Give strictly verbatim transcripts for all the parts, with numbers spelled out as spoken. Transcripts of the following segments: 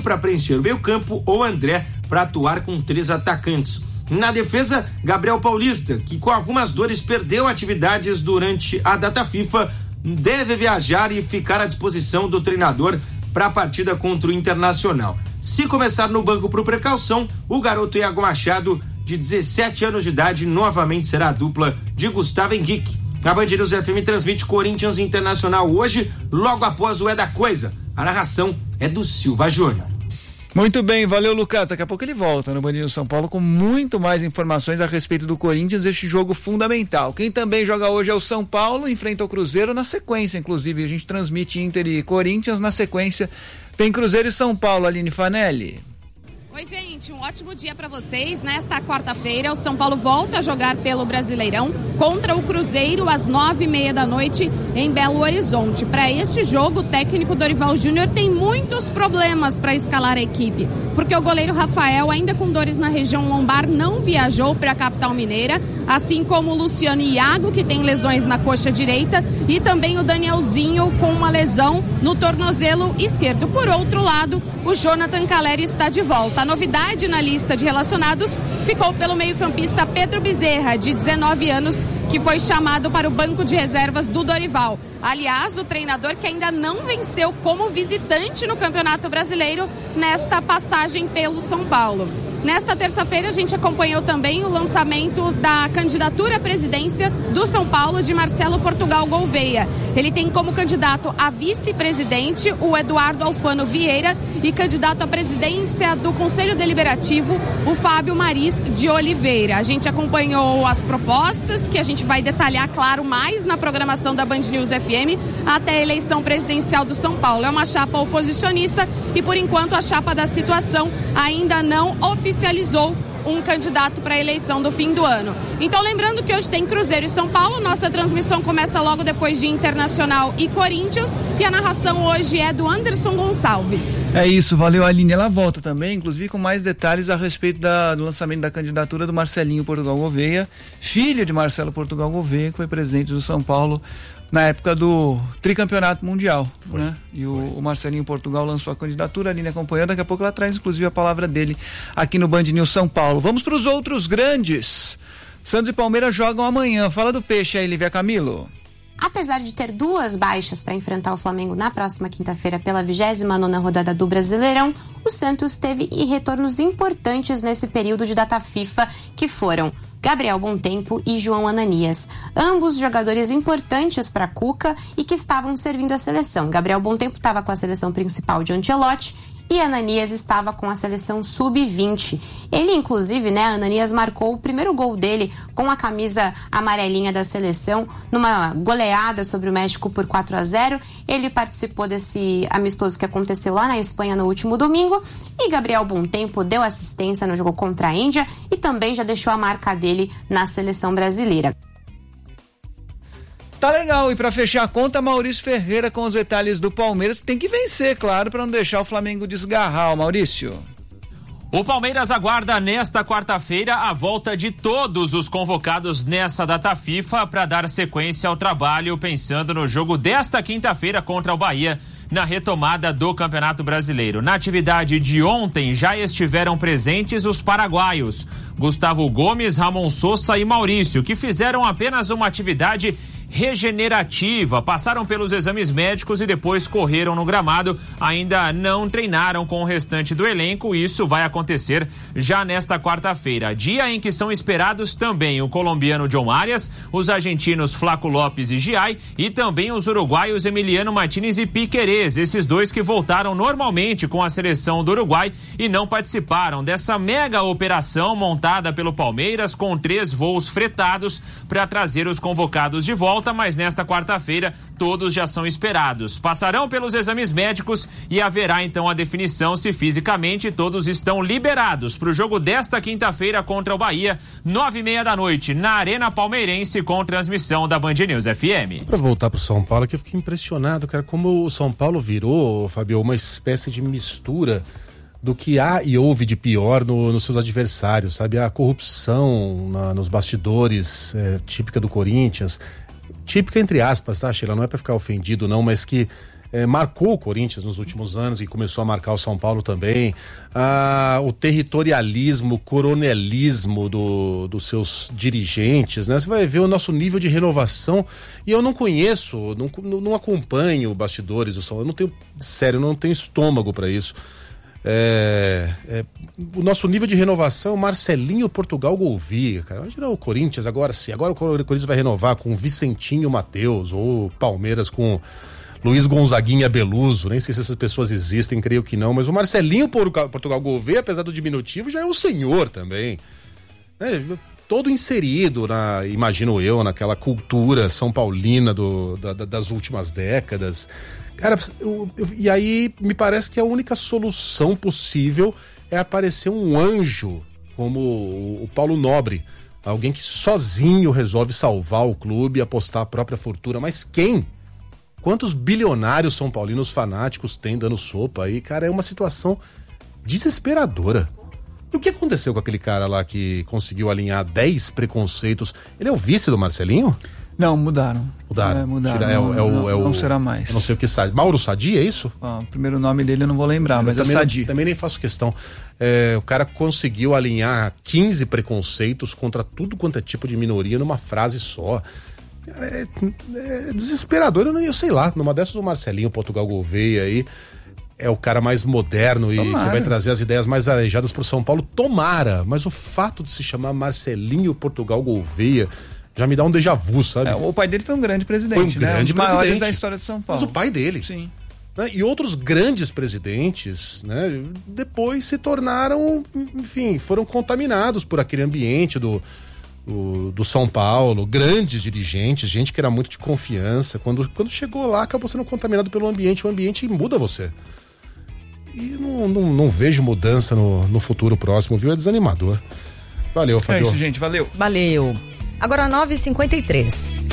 para preencher o meio-campo ou André para atuar com três atacantes. Na defesa, Gabriel Paulista, que com algumas dores perdeu atividades durante a data FIFA, deve viajar e ficar à disposição do treinador para a partida contra o Internacional. Se começar no banco por precaução, o garoto Iago Machado, de dezessete anos de idade, novamente será a dupla de Gustavo Henrique. A Band News F M transmite Corinthians Internacional hoje, logo após o É da Coisa. A narração é do Silva Júnior. Muito bem, valeu, Lucas. Daqui a pouco ele volta no Band News São Paulo com muito mais informações a respeito do Corinthians, este jogo fundamental. Quem também joga hoje é o São Paulo, enfrenta o Cruzeiro na sequência, inclusive a gente transmite Inter e Corinthians na sequência. Tem Cruzeiro e São Paulo, Aline Fanelli. Oi, gente, um ótimo dia para vocês. Nesta quarta-feira, o São Paulo volta a jogar pelo Brasileirão contra o Cruzeiro às nove e meia da noite em Belo Horizonte. Para este jogo, o técnico Dorival Júnior tem muitos problemas para escalar a equipe, porque o goleiro Rafael, ainda com dores na região lombar, não viajou para a capital mineira, assim como o Luciano Iago, que tem lesões na coxa direita, e também o Danielzinho com uma lesão no tornozelo esquerdo. Por outro lado, o Jonathan Calleri está de volta. A novidade na lista de relacionados ficou pelo meio-campista Pedro Bezerra, de dezenove anos, que foi chamado para o banco de reservas do Dorival. Aliás, o treinador que ainda não venceu como visitante no Campeonato Brasileiro nesta passagem pelo São Paulo. Nesta terça-feira, a gente acompanhou também o lançamento da candidatura à presidência do São Paulo de Marcelo Portugal Gouveia. Ele tem como candidato a vice-presidente o Eduardo Alfano Vieira e candidato à presidência do Conselho Deliberativo o Fábio Maris de Oliveira. A gente acompanhou as propostas, que a gente vai detalhar, claro, mais na programação da Band News F M até a eleição presidencial do São Paulo. É uma chapa oposicionista e, por enquanto, a chapa da situação ainda não oficializou oficializou um candidato para a eleição do fim do ano. Então, lembrando que hoje tem Cruzeiro e São Paulo, nossa transmissão começa logo depois de Internacional e Corinthians, e a narração hoje é do Anderson Gonçalves. É isso, valeu, Aline. Ela volta também, inclusive com mais detalhes a respeito da, do lançamento da candidatura do Marcelinho Portugal Gouveia, filho de Marcelo Portugal Gouveia, que foi presidente do São Paulo na época do tricampeonato mundial, foi, né? E o, o Marcelinho Portugal lançou a candidatura, a Aline acompanhou, daqui a pouco ela traz inclusive a palavra dele aqui no Band News São Paulo. Vamos para os outros grandes. Santos e Palmeiras jogam amanhã. Fala do Peixe aí, Lívia Camilo. Apesar de ter duas baixas para enfrentar o Flamengo na próxima quinta-feira pela vigésima nona rodada do Brasileirão, o Santos teve retornos importantes nesse período de data FIFA, que foram Gabriel Bontempo e João Ananias, ambos jogadores importantes para Cuca e que estavam servindo a seleção. Gabriel Bontempo estava com a seleção principal de Ancelotti e Ananias estava com a seleção sub vinte. Ele, inclusive, né, Ananias marcou o primeiro gol dele com a camisa amarelinha da seleção numa goleada sobre o México por quatro a zero. Ele participou desse amistoso que aconteceu lá na Espanha no último domingo, e Gabriel Bontempo deu assistência no jogo contra a Índia e também já deixou a marca dele na seleção brasileira. Tá legal, e para fechar a conta, Maurício Ferreira com os detalhes do Palmeiras, tem que vencer, claro, para não deixar o Flamengo desgarrar, Maurício. O Palmeiras aguarda nesta quarta-feira a volta de todos os convocados nessa data FIFA para dar sequência ao trabalho, pensando no jogo desta quinta-feira contra o Bahia, na retomada do Campeonato Brasileiro. Na atividade de ontem já estiveram presentes os paraguaios Gustavo Gomes, Ramon Sosa e Maurício, que fizeram apenas uma atividade regenerativa, passaram pelos exames médicos e depois correram no gramado, ainda não treinaram com o restante do elenco. Isso vai acontecer já nesta quarta-feira, dia em que são esperados também o colombiano John Arias, os argentinos Flaco Lopes e Giai e também os uruguaios Emiliano Martínez e Piquerez, esses dois que voltaram normalmente com a seleção do Uruguai e não participaram dessa mega operação montada pelo Palmeiras com três voos fretados para trazer os convocados de volta, mas nesta quarta-feira todos já são esperados. Passarão pelos exames médicos e haverá então a definição se fisicamente todos estão liberados para o jogo desta quinta-feira contra o Bahia, nove e meia da noite, na Arena Palmeirense, com transmissão da Band News F M. Para voltar pro São Paulo, que eu fiquei impressionado, cara, como o São Paulo virou, Fabio, uma espécie de mistura do que há e houve de pior no, nos seus adversários, sabe? A corrupção na, nos bastidores, é, típica do Corinthians, típica entre aspas, tá, Sheila? Não é pra ficar ofendido não, mas que é, marcou o Corinthians nos últimos anos e começou a marcar o São Paulo também. Ah, o territorialismo, o coronelismo do, dos seus dirigentes, né? Você vai ver o nosso nível de renovação, e eu não conheço, não, não acompanho bastidores do São Paulo, eu não tenho, sério, eu não tenho estômago para isso. É, é, o nosso nível de renovação é o Marcelinho Portugal Gouveia, cara. Imagina o Corinthians agora sim, agora o Corinthians vai renovar com Vicentinho Mateus, ou Palmeiras com Luiz Gonzaguinha Beluso, nem sei se essas pessoas existem, creio que não, mas o Marcelinho Portugal Gouveia, apesar do diminutivo, já é um senhor também, é, todo inserido na, imagino eu, naquela cultura são paulina do, da, das últimas décadas. Cara, eu, eu, e aí me parece que a única solução possível é aparecer um anjo como o, o Paulo Nobre, alguém que sozinho resolve salvar o clube e apostar a própria fortuna. Mas quem? Quantos bilionários são paulinos fanáticos tem dando sopa aí? Cara, é uma situação desesperadora. E o que aconteceu com aquele cara lá que conseguiu alinhar dez preconceitos? Ele é o vice do Marcelinho? Não, mudaram. Mudaram. É, mudaram. Tira, é, não, é o, não, é o, não será mais. Não sei o que, Mauro Sadi, é isso? Ah, o primeiro nome dele eu não vou lembrar, mas eu é Sadi. Não, também nem faço questão. É, o cara conseguiu alinhar quinze preconceitos contra tudo quanto é tipo de minoria numa frase só. Cara, é, é desesperador. Eu, eu sei lá, numa dessas do Marcelinho Portugal Gouveia aí, é o cara mais moderno e Tomara. que vai trazer as ideias mais arejadas pro São Paulo. Tomara, mas o fato de se chamar Marcelinho Portugal Gouveia já me dá um déjà vu, sabe? É, o pai dele foi um grande presidente, foi um grande né? Um dos presidente maiores da história de São Paulo. Mas o pai dele. Sim. Né? E outros grandes presidentes, né? Depois se tornaram, enfim, foram contaminados por aquele ambiente do, do, do São Paulo, grandes dirigentes, gente que era muito de confiança. Quando, quando chegou lá, acabou sendo contaminado pelo ambiente. O ambiente muda você. E não, não, não vejo mudança no, no futuro próximo, viu? É desanimador. Valeu, Fabio. É isso, gente. Valeu. Valeu. Agora nove e cinquenta e três.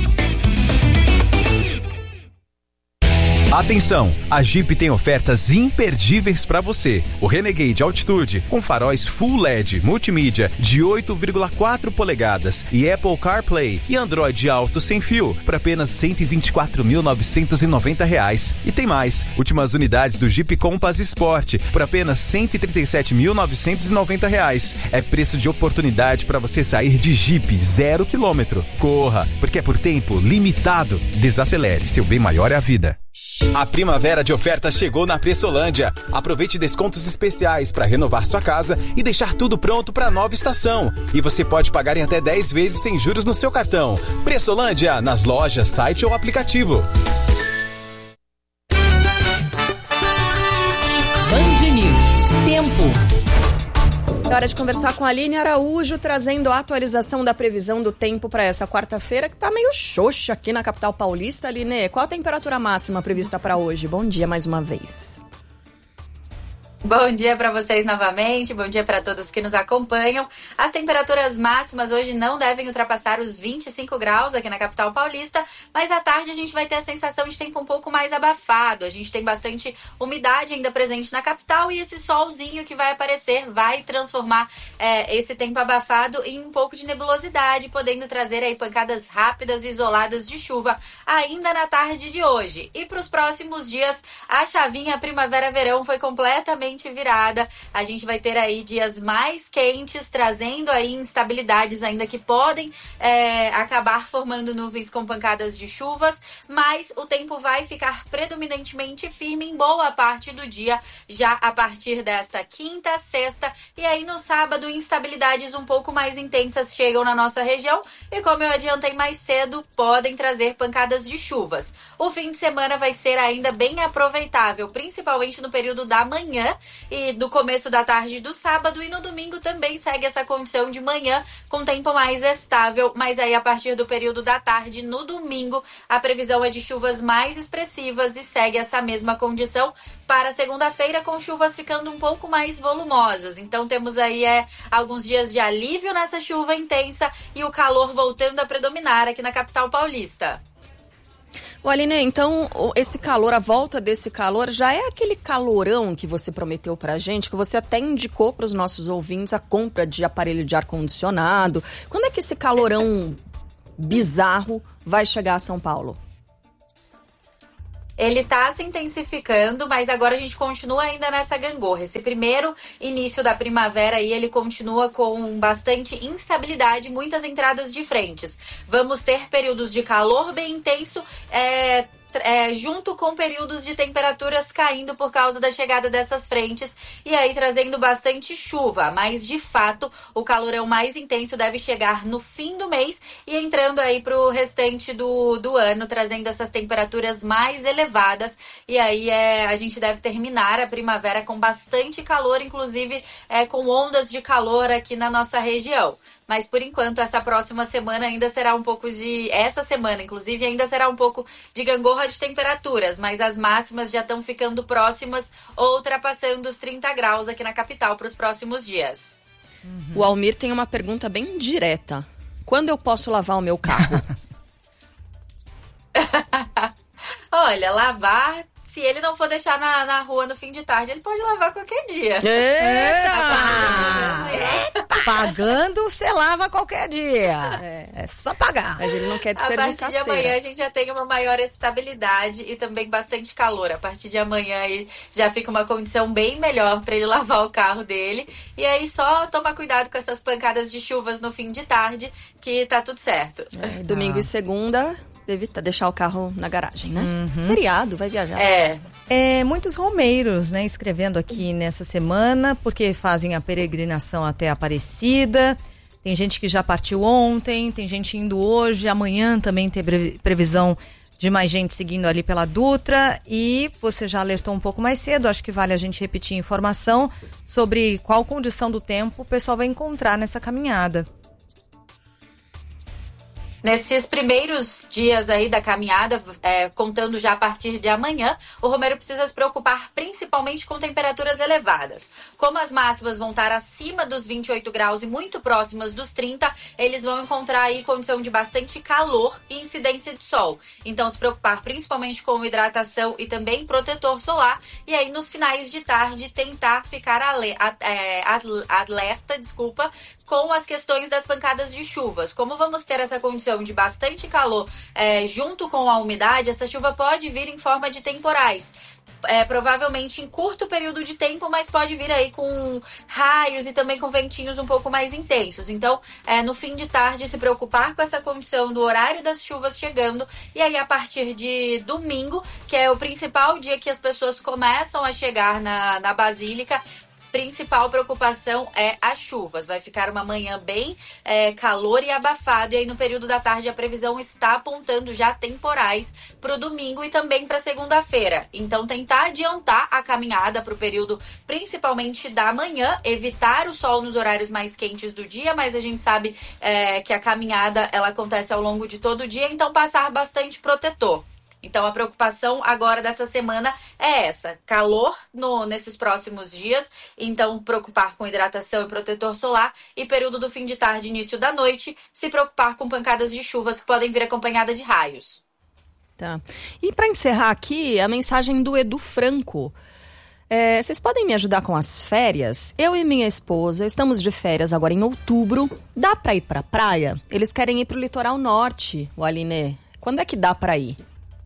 Atenção, a Jeep tem ofertas imperdíveis para você. O Renegade Altitude com faróis Full L E D multimídia de oito vírgula quatro polegadas e Apple CarPlay e Android Auto sem fio por apenas cento e vinte e quatro mil novecentos e noventa reais. E tem mais, últimas unidades do Jeep Compass Sport por apenas cento e trinta e sete mil novecentos e noventa reais. É preço de oportunidade para você sair de Jeep zero quilômetro. Corra, porque é por tempo limitado. Desacelere, seu bem maior é a vida. A primavera de ofertas chegou na Pressolândia. Aproveite descontos especiais para renovar sua casa e deixar tudo pronto para a nova estação. E você pode pagar em até dez vezes sem juros no seu cartão. Pressolândia, nas lojas, site ou aplicativo. Band News. Tempo. É hora de conversar com a Aline Araújo, trazendo a atualização da previsão do tempo para essa quarta-feira, que tá meio xoxa aqui na capital paulista. Aline, qual a temperatura máxima prevista para hoje? Bom dia mais uma vez. Bom dia para vocês novamente, bom dia para todos que nos acompanham. As temperaturas máximas hoje não devem ultrapassar os vinte e cinco graus aqui na capital paulista, mas à tarde a gente vai ter a sensação de tempo um pouco mais abafado. A gente tem bastante umidade ainda presente na capital e esse solzinho que vai aparecer vai transformar é, esse tempo abafado em um pouco de nebulosidade, podendo trazer aí pancadas rápidas e isoladas de chuva ainda na tarde de hoje. E para os próximos dias, a chavinha primavera-verão foi completamente virada. A gente vai ter aí dias mais quentes, trazendo aí instabilidades ainda que podem é, acabar formando nuvens com pancadas de chuvas, mas o tempo vai ficar predominantemente firme em boa parte do dia, já a partir desta quinta, sexta, e aí no sábado instabilidades um pouco mais intensas chegam na nossa região e, como eu adiantei mais cedo, podem trazer pancadas de chuvas. O fim de semana vai ser ainda bem aproveitável, principalmente no período da manhã e no começo da tarde do sábado, e no domingo também segue essa condição de manhã com tempo mais estável, mas aí a partir do período da tarde, no domingo, a previsão é de chuvas mais expressivas e segue essa mesma condição para segunda-feira, com chuvas ficando um pouco mais volumosas. Então temos aí é, alguns dias de alívio nessa chuva intensa e o calor voltando a predominar aqui na capital paulista. O Aline, então esse calor, a volta desse calor, já é aquele calorão que você prometeu pra gente, que você até indicou para os nossos ouvintes a compra de aparelho de ar-condicionado. Quando é que esse calorão bizarro vai chegar a São Paulo? ele tá se intensificando, mas agora a gente continua ainda nessa gangorra. Esse primeiro início da primavera aí, ele continua com bastante instabilidade, muitas entradas de frentes. Vamos ter períodos de calor bem intenso, é... É, junto com períodos de temperaturas caindo por causa da chegada dessas frentes e aí trazendo bastante chuva, mas de fato o calorão mais intenso deve chegar no fim do mês e entrando aí para o restante do, do ano, trazendo essas temperaturas mais elevadas e aí é, a gente deve terminar a primavera com bastante calor, inclusive é, com ondas de calor aqui na nossa região. Mas, por enquanto, essa próxima semana ainda será um pouco de... Essa semana, inclusive, ainda será um pouco de gangorra de temperaturas. Mas as máximas já estão ficando próximas ou ultrapassando os trinta graus aqui na capital para os próximos dias. Uhum. O Almir tem uma pergunta bem direta. Quando eu posso lavar o meu carro? Olha, lavar... Se ele não for deixar na, na rua no fim de tarde, ele pode lavar qualquer dia. Eita! Eita! Pagando, você lava qualquer dia. É, é só pagar. Mas ele não quer desperdiçar. A partir de amanhã a gente já tem uma maior estabilidade e também bastante calor. A partir de amanhã aí já fica uma condição bem melhor para ele lavar o carro dele. E aí só tomar cuidado com essas pancadas de chuvas no fim de tarde, que tá tudo certo. É, domingo e segunda... Evitar deixar o carro na garagem, né? Uhum. Feriado, vai viajar. É. É, muitos romeiros, né, escrevendo aqui nessa semana, porque fazem a peregrinação até Aparecida. Tem gente que já partiu ontem, tem gente indo hoje, amanhã também tem previsão de mais gente seguindo ali pela Dutra. E você já alertou um pouco mais cedo, acho que vale a gente repetir a informação sobre qual condição do tempo o pessoal vai encontrar nessa caminhada. Nesses primeiros dias aí da caminhada, é, contando já a partir de amanhã, o romeiro precisa se preocupar principalmente com temperaturas elevadas. Como as máximas vão estar acima dos vinte e oito graus e muito próximas dos trinta, eles vão encontrar aí condição de bastante calor e incidência de sol. Então, se preocupar principalmente com hidratação e também protetor solar. E aí, nos finais de tarde, tentar ficar ale, é, alerta, desculpa, com as questões das pancadas de chuvas. Como vamos ter essa condição de bastante calor é, junto com a umidade, essa chuva pode vir em forma de temporais. É, provavelmente em curto período de tempo, mas pode vir aí com raios e também com ventinhos um pouco mais intensos. Então, é, no fim de tarde, se preocupar com essa condição do horário das chuvas chegando. E aí, a partir de domingo, que é o principal dia que as pessoas começam a chegar na, na Basílica, principal preocupação é as chuvas. Vai ficar uma manhã bem é, calor e abafado. E aí no período da tarde a previsão está apontando já temporais para o domingo e também para segunda-feira. Então tentar adiantar a caminhada para o período principalmente da manhã, evitar o sol nos horários mais quentes do dia, mas a gente sabe é, que a caminhada ela acontece ao longo de todo o dia, então passar bastante protetor. Então, a preocupação agora dessa semana é essa. Calor no, nesses próximos dias. Então, preocupar com hidratação e protetor solar. E período do fim de tarde, início da noite, se preocupar com pancadas de chuvas que podem vir acompanhadas de raios. Tá. E para encerrar aqui, a mensagem do Edu Franco. É, vocês podem me ajudar com as férias? Eu e minha esposa estamos de férias agora em outubro. Dá para ir para praia? Eles querem ir para o litoral norte, o Aline. Quando é que dá para ir?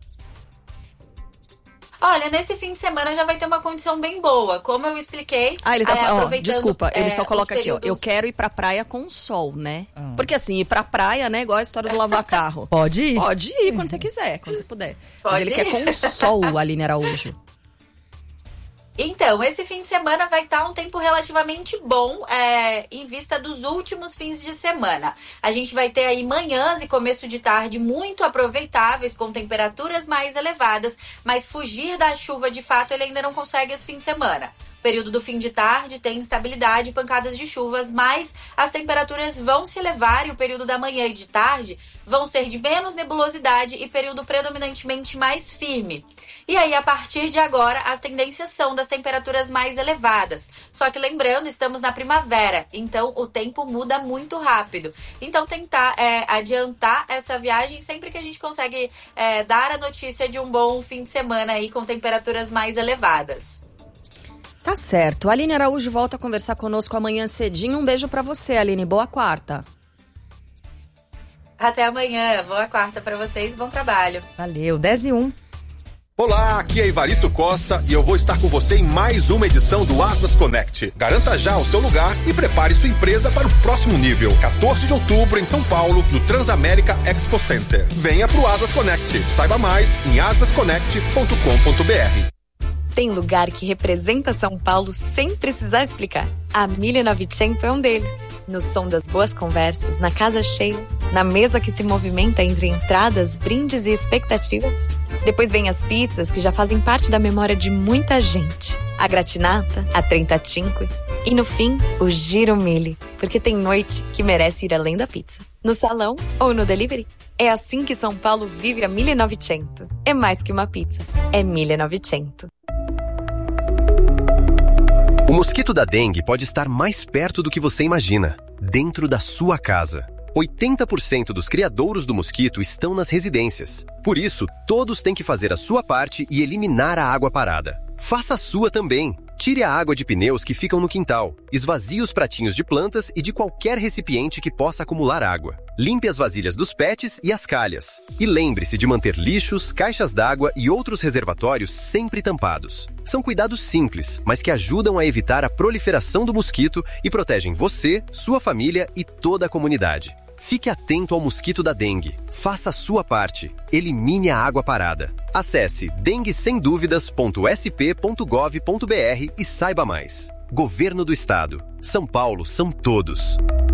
Olha, nesse fim de semana já vai ter uma condição bem boa. Como eu expliquei... Ah, ele tá é, falando... Oh, desculpa, ele é, só coloca aqui, períodos... ó. Eu quero ir pra praia com sol, né? Ah. Porque assim, ir pra praia, né? Igual a história do lavar carro. Pode ir. Pode ir quando você quiser, quando você puder. Pode Mas ele ir. quer com sol, Aline Araújo. Então, esse fim de semana vai estar um tempo relativamente bom é, em vista dos últimos fins de semana. A gente vai ter aí manhãs e começo de tarde muito aproveitáveis, com temperaturas mais elevadas, mas fugir da chuva, de fato, ele ainda não consegue esse fim de semana. Período do fim de tarde tem instabilidade e pancadas de chuvas, mas as temperaturas vão se elevar e o período da manhã e de tarde vão ser de menos nebulosidade e período predominantemente mais firme. E aí, a partir de agora, as tendências são das temperaturas mais elevadas. Só que lembrando, estamos na primavera, então o tempo muda muito rápido. Então tentar é, adiantar essa viagem sempre que a gente consegue é, dar a notícia de um bom fim de semana aí com temperaturas mais elevadas. Tá certo. A Aline Araújo volta a conversar conosco amanhã cedinho. Um beijo pra você, Aline. Boa quarta. Até amanhã. Boa quarta pra vocês. Bom trabalho. Valeu. dez e um. Olá, aqui é Ivaristo Costa e eu vou estar com você em mais uma edição do Asas Connect. Garanta já o seu lugar e prepare sua empresa para o próximo nível. quatorze de outubro em São Paulo, no Transamérica Expo Center. Venha pro Asas Connect. Saiba mais em asas connect ponto com ponto b r. Tem lugar que representa São Paulo sem precisar explicar. A mille novecento é um deles. No som das boas conversas, na casa cheia, na mesa que se movimenta entre entradas, brindes e expectativas. Depois vem as pizzas que já fazem parte da memória de muita gente. A gratinata, a trentacinque e no fim, o giro mille, porque tem noite que merece ir além da pizza. No salão ou no delivery. É assim que São Paulo vive a mille novecento. É mais que uma pizza, é mille novecento. O mosquito da dengue pode estar mais perto do que você imagina, dentro da sua casa. oitenta por cento dos criadouros do mosquito estão nas residências. Por isso, todos têm que fazer a sua parte e eliminar a água parada. Faça a sua também. Tire a água de pneus que ficam no quintal. Esvazie os pratinhos de plantas e de qualquer recipiente que possa acumular água. Limpe as vasilhas dos pets e as calhas. E lembre-se de manter lixos, caixas d'água e outros reservatórios sempre tampados. São cuidados simples, mas que ajudam a evitar a proliferação do mosquito e protegem você, sua família e toda a comunidade. Fique atento ao mosquito da dengue. Faça a sua parte. Elimine a água parada. Acesse dengue sem dúvidas ponto s p ponto gov ponto b r e saiba mais. Governo do Estado. São Paulo são todos.